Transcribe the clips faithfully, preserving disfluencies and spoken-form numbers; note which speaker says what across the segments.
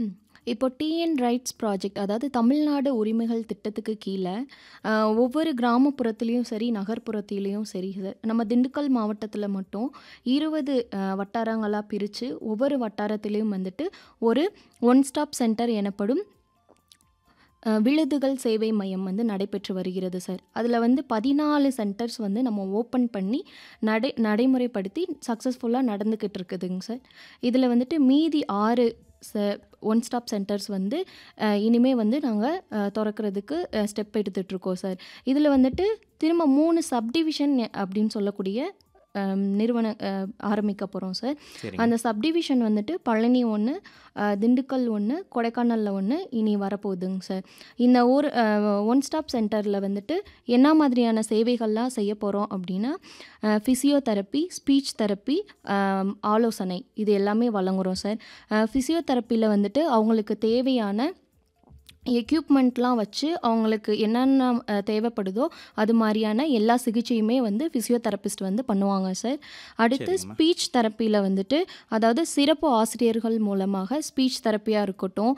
Speaker 1: ம். இப்போ TN rights project, அதாவது தமிழ்நாடு உரிமைகள் திட்டத்துக்கு கீழே அஹ், ஒவ்வொரு கிராமப்புறத்துலேயும் சரி, நகர்ப்புறத்திலையும் சரி சார், நம்ம திண்டுக்கல் மாவட்டத்தில் மட்டும் இருபது வட்டாரங்களாக பிரித்து ஒவ்வொரு வட்டாரத்திலையும் வந்துட்டு ஒரு ஒன் ஸ்டாப் சென்டர் எனப்படும் அஹ், விழுதுகள் சேவை மையம் வந்து நடைபெற்று வருகிறது சார். அதில் வந்து பதினாலு சென்டர்ஸ் வந்து நம்ம ஓப்பன் பண்ணி நடை நடைமுறைப்படுத்தி சக்ஸஸ்ஃபுல்லாக நடந்துக்கிட்டு இருக்குதுங்க சார். இதில் வந்துட்டு மீதி ஆறு ச ஒன் ஸ்டாப் சென்டர்ஸ் வந்து அஹ், இனிமே வந்து நாங்கள் திறக்கிறதுக்கு ஸ்டெப் எடுத்துகிட்ருக்கோம் சார். இதில் வந்துட்டு திரும்ப மூணு சப்டிவிஷன் அப்படின்னு சொல்லக்கூடிய அஹ், நிறுவன அஹ், ஆரம்பிக்க போகிறோம் சார்.
Speaker 2: சரிங்க.
Speaker 1: அந்த சப்டிவிஷன் வந்துட்டு பழனி ஒன்று, திண்டுக்கல் ஒன்று, கொடைக்கானலில் ஒன்று இனி வரப்போகுதுங்க சார். இந்த ஒரு ஒன் ஸ்டாப் சென்டரில் வந்துட்டு என்ன மாதிரியான சேவைகள்லாம் செய்ய போகிறோம் அப்படின்னா, ஃபிசியோதெரப்பி, ஸ்பீச் தெரப்பி, ஆலோசனை இது எல்லாமே வழங்குகிறோம் சார். ஃபிசியோதெரப்பியில் வந்துட்டு அவங்களுக்கு தேவையான எக்யூப்மெண்ட்லாம் வச்சு அவங்களுக்கு என்னென்ன அஹ், தேவைப்படுதோ அது மாதிரியான எல்லா சிகிச்சையுமே வந்து ஃபிசியோதெரபிஸ்ட் வந்து பண்ணுவாங்க சார். அடுத்து
Speaker 2: சரிங்கம்மா.
Speaker 1: ஸ்பீச் தெரப்பியில் வந்துட்டு, அதாவது சிறப்பு ஆசிரியர்கள் மூலமாக ஸ்பீச் தெரப்பியாக இருக்கட்டும்,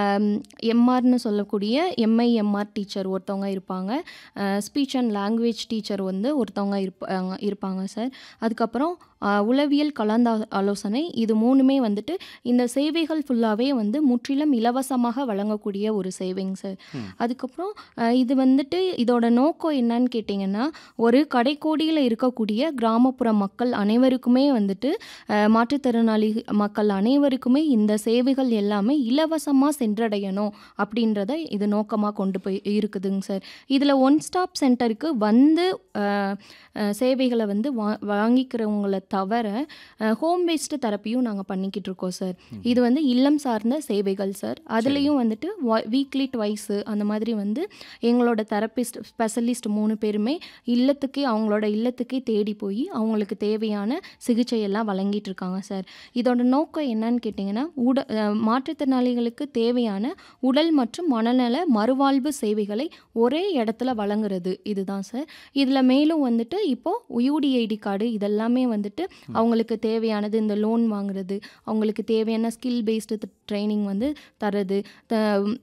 Speaker 1: எம்ஆர்னு சொல்லக்கூடிய எம்ஐஎம்ஆர் டீச்சர் ஒருத்தவங்க இருப்பாங்க, ஸ்பீச் அண்ட் லாங்குவேஜ் டீச்சர் வந்து ஒருத்தவங்க இருப்பாங்க இருப்பாங்க சார். அதுக்கப்புறம் அஹ், உளவியல் கலந்த ஆலோசனை, இது மூணுமே வந்துட்டு இந்த சேவைகள் ஃபுல்லாகவே வந்து முற்றிலும் இலவசமாக வழங்கக்கூடிய ஒரு சேவைங்க சார்.
Speaker 2: ம்.
Speaker 1: அதுக்கப்புறம் அஹ், இது வந்துட்டு இதோட நோக்கம் என்னன்னு கேட்டிங்கன்னா, ஒரு கடைக்கோடியில் இருக்கக்கூடிய கிராமப்புற மக்கள் அனைவருக்குமே வந்துட்டு அஹ், மாற்றுத்திறனாளி மக்கள் அனைவருக்குமே இந்த சேவைகள் எல்லாமே இலவசமாக சென்றடையணும் அப்படின்றத இது நோக்கமாக கொண்டு போய் இருக்குதுங்க சார். இதில் ஒன் ஸ்டாப் சென்டருக்கு வந்து அஹ், அஹ், சேவைகளை வந்து வா வாங்கிக்கிறவங்கள தவிர ஹோம் பேஸ்டு தெரப்பியும் நாங்கள் பண்ணிக்கிட்டு இருக்கோம் சார். இது வந்து இல்லம் சார்ந்த சேவைகள் சார். அதுலேயும் வந்துட்டு வீக்லி ட்வைஸு அந்த மாதிரி வந்து எங்களோட தெரப்பிஸ்ட் ஸ்பெஷலிஸ்ட் மூணு பேருமே இல்லத்துக்கே அவங்களோட இல்லத்துக்கே தேடி போய் அவங்களுக்கு தேவையான சிகிச்சையெல்லாம் வழங்கிட்டு இருக்காங்க சார். இதோட நோக்கம் என்னன்னு கேட்டிங்கன்னா, உட அஹ், மாற்றுத்திறனாளிகளுக்கு தேவையான உடல் மற்றும் மனநல மறுவாழ்வு சேவைகளை ஒரே இடத்துல வழங்குறது இதுதான் சார். இதில் மேலும் வந்துட்டு இப்போது யூடிஐடி கார்டு இதெல்லாமே வந்துட்டு அவங்களுக்கு தேவையானது, இந்த லோன் வாங்குறது, அவங்களுக்கு தேவையான ஸ்கில் பேஸ்டு ட்ரைனிங் வந்து தரது, த-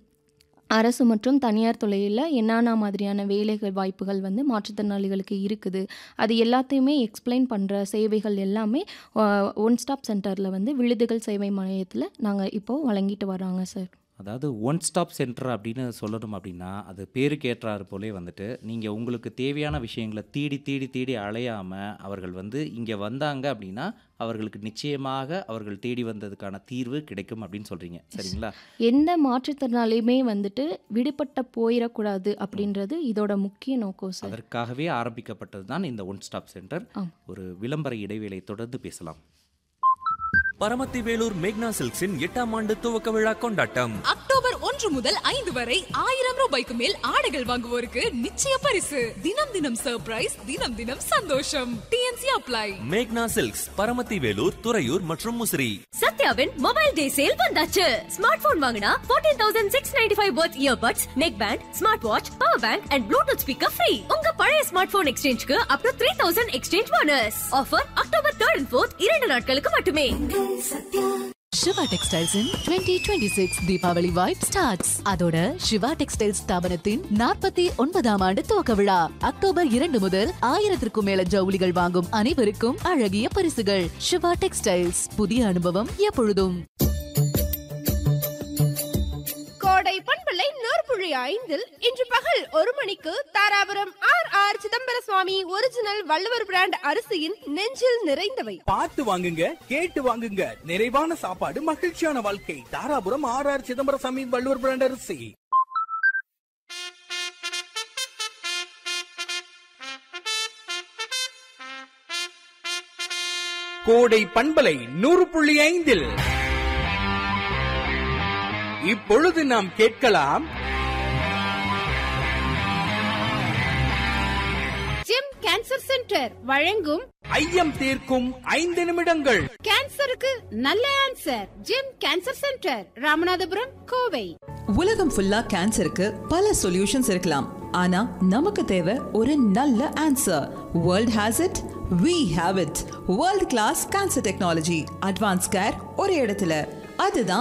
Speaker 1: அரசு மற்றும் தனியார் துறையில் என்னென்ன மாதிரியான வேலைகள் வாய்ப்புகள் வந்து மாற்றுத்திறனாளிகளுக்கு இருக்குது, அது எல்லாத்தையுமே எக்ஸ்பிளைன் பண்ணுற சேவைகள் எல்லாமே ஒன் ஸ்டாப் சென்டரில் வந்து விழுதுகள் சேவை மையத்தில் நாங்கள் இப்போது வழங்கிட்டு வராங்க சார்.
Speaker 2: அதாவது ஒன் ஸ்டாப் சென்டர் அப்படின்னு சொல்லணும் அப்படின்னா, அது பேருக்கு ஏற்றாறு போலே வந்துட்டு நீங்கள் உங்களுக்கு தேவையான விஷயங்களை தேடி தேடி தேடி அலையாமல் அவர்கள் வந்து இங்கே வந்தாங்க அப்படின்னா அவர்களுக்கு நிச்சயமாக அவர்கள் தேடி வந்ததுக்கான தீர்வு கிடைக்கும் அப்படின்னு சொல்கிறீங்க, சரிங்களா?
Speaker 1: எந்த மாற்றுத்திறனாளியுமே வந்துட்டு விடுபட்ட போயிடக்கூடாது அப்படின்றது இதோட முக்கிய நோக்கம் சார்.
Speaker 2: அதற்காகவே ஆரம்பிக்கப்பட்டது தான் இந்த ஒன் ஸ்டாப் சென்டர்.
Speaker 1: ஆம்.
Speaker 2: ஒரு விளம்பர இடைவேளை தொடர்ந்து பேசலாம்.
Speaker 3: பரமத்தி வேலூர் மேக்னா சில்க்ஸின் எட்டாம் ஆண்டு துவக்க விழா கொண்டாட்டம்
Speaker 4: அக்டோபர் ஒன்று முதல் ஐந்து வரை ஆயிரம் ரூபாய்க்கு மேல் ஆடைகள் வாங்குவோருக்கு நிச்சய பரிசு. தினம் தினம் சர்ப்ரைஸ், தினம் தினம் சந்தோஷம். DNC apply.
Speaker 3: மேக்னா சில்க்ஸ், பரமத்தி வேலூர், துறையூர் மற்றும் முசிறி.
Speaker 5: சத்யாவின் மொபைல் டே சேல் வந்தாச்சு. ஸ்மார்ட் போன் வாங்கினா பதினான்கு ஆயிரத்து அறுநூற்று தொண்ணூற்று ஐந்து what earbuds, neck band, smart watch, power bank and Bluetooth speaker free. உங்க பழைய ஸ்மார்ட் போன் எக்ஸ்சேஞ்சுக்கு அப் டு மூவாயிரம் எக்ஸ்சேஞ்ச் போனஸ். ஆஃபர் அக்டோபர் மூன்று and நான்கு இரண்டு நாட்களுக்கு மட்டுமே.
Speaker 6: சிவா டெக்ஸ்டைல்ஸ் இன் twenty twenty-six Deepavali vibe starts. அதோட சிவா டெக்ஸ்டைல்ஸ் ஸ்தாபனத்தின் நாற்பத்தி ஒன்பதாம் ஆண்டு துவக்க விழா அக்டோபர் இரண்டு முதல் ஆயிரத்திற்கும் மேல ஜவுளிகள் வாங்கும் அனைவருக்கும் அழகிய பரிசுகள். சிவா டெக்ஸ்டைல்ஸ், புதிய அனுபவம் எப்பொழுதும்.
Speaker 7: கோடை பண்பலை நூற்புழி ஐந்தில் இன்று பகல் ஒரு மணிக்கு தாராபுரம் ஆர் ஆர் சிதம்பர சுவாமி ஒரிஜினல் வள்ளுவர் பிராண்ட் அரிசியின் நெஞ்சில் நிறைந்தவை.
Speaker 8: பார்த்து வாங்குங்க, கேட்டு வாங்குங்க. நிறைவான சாப்பாடு, மகிழ்ச்சியான வாழ்க்கை. Dharapuram R R Chidambarasamy Valluvar brand அரிசி. கோடை பண்பலை நூறு புள்ளி ஐந்தில் இப்பொழுது நாம் கேட்கலாம்
Speaker 7: ஜெம் கேன்சர் சென்டர் வழங்கும்
Speaker 8: ஐயம் தீர்க்கும் ஐந்து நிமிடங்கள்.
Speaker 7: கேன்சருக்கு நல்ல answer. GeM cancer centre, Ramanathapuram, Kovai.
Speaker 9: உலகம் ஃபுல்லா கேன்சருக்கு பல சொல்யூஷன்ஸ் இருக்கலாம், ஆனா நமக்கு தேவை ஒரு நல்ல answer. World has it, we have it. World class cancer technology, advance care ஒரு இடத்துல. அதுதான்